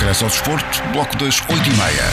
Regresso ao desporto, bloco das 8h30.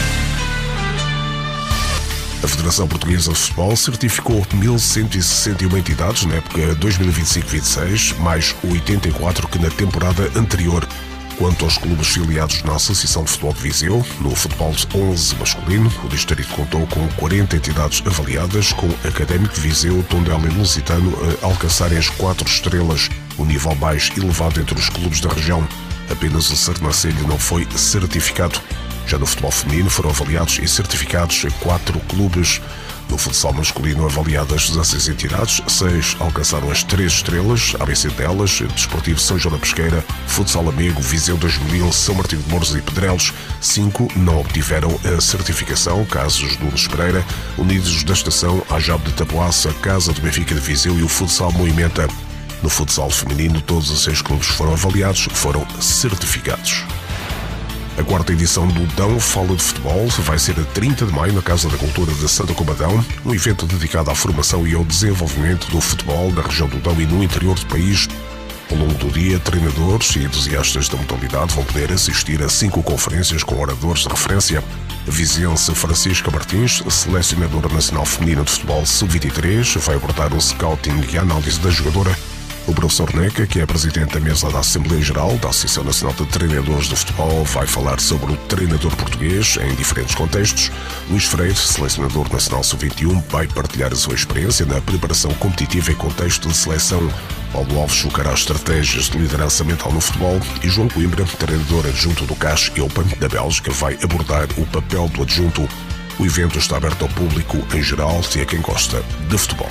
A Federação Portuguesa de Futebol certificou 1.161 entidades na época 2025-26, mais 84 que na temporada anterior. Quanto aos clubes filiados na Associação de Futebol de Viseu, no futebol de 11 masculino, o distrito contou com 40 entidades avaliadas, com Académico de Viseu, Tondela e Lusitano a alcançarem as 4 estrelas, o nível mais elevado entre os clubes da região. Apenas o Sernancelho não foi certificado. Já no futebol feminino foram avaliados e certificados 4 clubes. No futsal masculino avaliadas 16 entidades, 6 alcançaram as 3 estrelas, ABC delas, Desportivo São João da Pesqueira, Futsal Amigo, Viseu 2000, São Martinho de Mouros e Pedrelos. 5 não obtiveram a certificação, casos do Lourdes Pereira, Unidos da Estação, Ajab de Taboaça, Casa do Benfica de Viseu e o Futsal Moimenta. No futsal feminino, todos os 6 clubes foram avaliados, foram certificados. A 4ª edição do Dão Fala de Futebol vai ser a 30 de maio na Casa da Cultura de Santa Combadão, um evento dedicado à formação e ao desenvolvimento do futebol na região do Dão e no interior do país. Ao longo do dia, treinadores e entusiastas da modalidade vão poder assistir a 5 conferências com oradores de referência. A viziense Francisca Martins, selecionadora nacional feminina de futebol sub-23, vai abordar o scouting e a análise da jogadora. O professor Neca, que é presidente da mesa da Assembleia Geral da Associação Nacional de Treinadores de Futebol, vai falar sobre o treinador português em diferentes contextos. Luís Freire, selecionador nacional sub-21, vai partilhar a sua experiência na preparação competitiva em contexto de seleção. Paulo Alves chocará estratégias de liderança mental no futebol e João Coimbra, treinador adjunto do CAS Eupen da Bélgica, vai abordar o papel do adjunto. O evento está aberto ao público em geral e a quem gosta de futebol.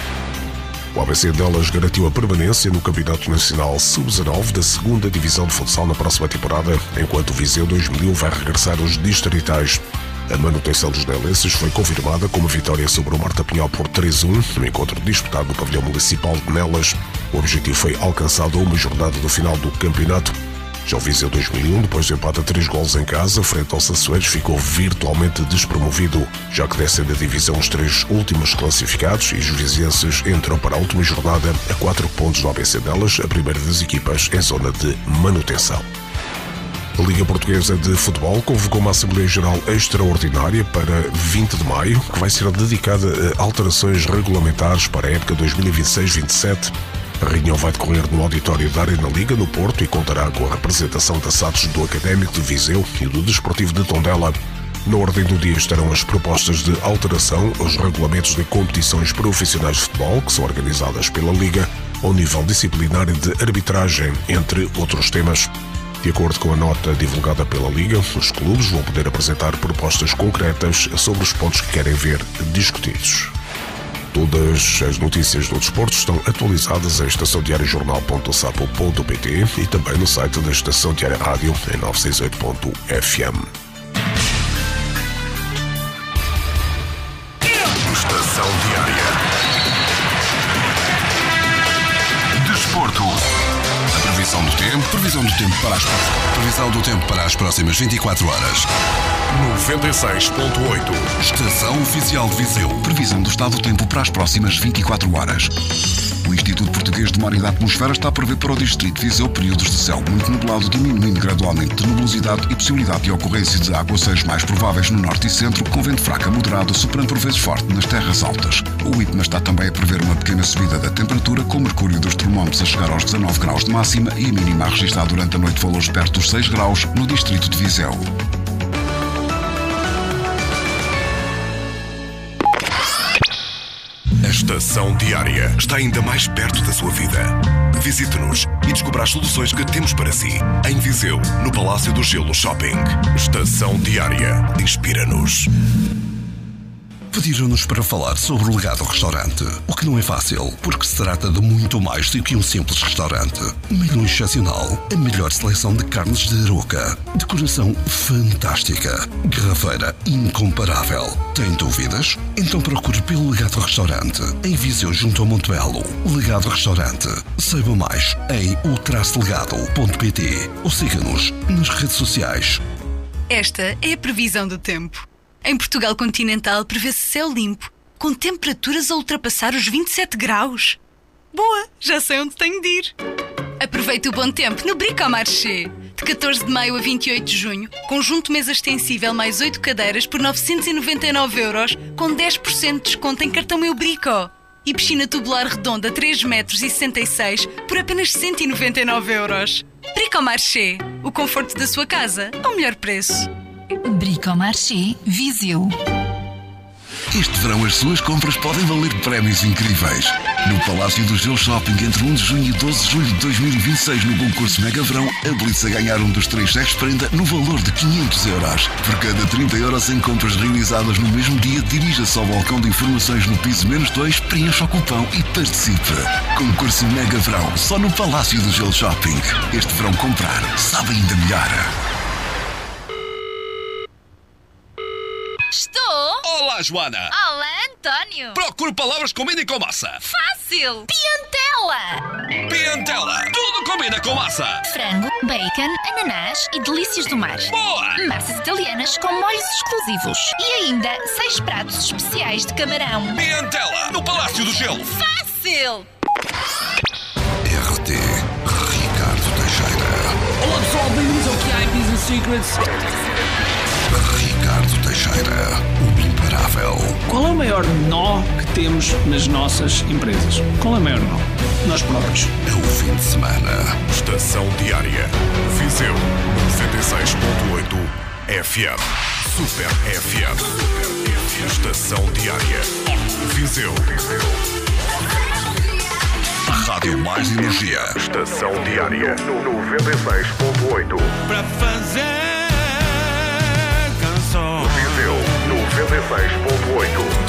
O ABC delas garantiu a permanência no Campeonato Nacional Sub-19 da 2ª Divisão de Futsal na próxima temporada, enquanto o Viseu 2000 vai regressar aos distritais. A manutenção dos nelenses foi confirmada com uma vitória sobre o Marta Pinhal por 3-1, no encontro disputado no pavilhão municipal de Nelas. O objetivo foi alcançado a uma jornada do final do campeonato. Já o Viseu 2001, depois do empate a 3 golos em casa, frente aos Açoeiros, ficou virtualmente despromovido, já que descem da divisão os 3 últimos classificados e os vizienses entram para a última jornada a 4 pontos do ABC delas, a primeira das equipas em zona de manutenção. A Liga Portuguesa de Futebol convocou uma Assembleia Geral extraordinária para 20 de maio, que vai ser dedicada a alterações regulamentares para a época 2026-27. A reunião vai decorrer no auditório da Arena Liga, no Porto, e contará com a representação da SADs do Académico de Viseu e do Desportivo de Tondela. Na ordem do dia estarão as propostas de alteração aos regulamentos de competições profissionais de futebol, que são organizadas pela Liga, ao nível disciplinar e de arbitragem, entre outros temas. De acordo com a nota divulgada pela Liga, os clubes vão poder apresentar propostas concretas sobre os pontos que querem ver discutidos. Todas as notícias do desporto estão atualizadas em estaçãodiariojornal.sapo.pt e também no site da Estação Diária Rádio em 968.fm. Estação Diária. Desporto. A previsão do tempo. Previsão do tempo para as próximas 24 horas. 96.8. Estação Oficial de Viseu. Previsão do estado do tempo para as próximas 24 horas. O Instituto Português de Mar e da Atmosfera está a prever para o Distrito de Viseu períodos de céu muito nublado, diminuindo gradualmente de nubosidade e possibilidade de ocorrência de aguaceiros mais prováveis no norte e centro, com vento fraco a moderado, soprando por vezes forte nas terras altas. O IPMA está também a prever uma pequena subida da temperatura, com o mercúrio dos termómetros a chegar aos 19 graus de máxima e a mínima a registrar durante a noite valores perto dos 6 graus no Distrito de Viseu. A Estação Diária está ainda mais perto da sua vida. Visite-nos e descubra as soluções que temos para si. Em Viseu, no Palácio do Gelo Shopping. Estação Diária. Inspira-nos. Pediram-nos para falar sobre o Legado Restaurante, o que não é fácil, porque se trata de muito mais do que um simples restaurante. Menu excepcional, a melhor seleção de carnes de Aroca, decoração fantástica, garrafeira incomparável. Tem dúvidas? Então procure pelo Legado Restaurante, em Viseu junto ao Montebello. Legado Restaurante. Saiba mais em o-legado.pt ou siga-nos nas redes sociais. Esta é a previsão do tempo. Em Portugal continental prevê-se céu limpo, com temperaturas a ultrapassar os 27 graus. Boa, já sei onde tenho de ir. Aproveite o bom tempo no Bricomarché. De 14 de maio a 28 de junho, conjunto mesa extensível mais 8 cadeiras por 999€, com 10% de desconto em cartão Eubrico. E piscina tubular redonda 3,66 m por apenas 199€. Bricomarché, o conforto da sua casa ao melhor preço. Bricomarché Viseu. Este verão as suas compras podem valer prémios incríveis. No Palácio do Gelo Shopping, entre 1 de junho e 12 de julho de 2026, no concurso Mega Verão, habilite-se a ganhar um dos 3 cheques prenda no valor de 500€. Por cada 30€ em compras realizadas no mesmo dia, dirija-se ao balcão de informações no piso -2, preencha o cupão e participe. Concurso Mega Verão, só no Palácio do Gelo Shopping. Este verão comprar sabe ainda melhor. Estou? Olá, Joana! Olá, António! Procuro palavras que combinem com massa. Fácil! Piantela! Piantela! Tudo combina com massa. Frango, bacon, ananás e delícias do mar. Boa! Massas italianas com molhos exclusivos. E ainda 6 pratos especiais de camarão. Piantela, no Palácio do Gelo. Fácil! RT Ricardo Teixeira. Olá pessoal, bem-vindos ao QI Business Secrets. Ricardo Teixeira, o imparável. Qual é o maior nó que temos nas nossas empresas? Qual é o maior nó? Nós próprios. É o fim de semana. Estação Diária. Viseu 96.8 FM. Super FM. Estação Diária. Viseu. A rádio mais energia. Estação Diária no 96.8. Para fazer canção. Viseu 96.8.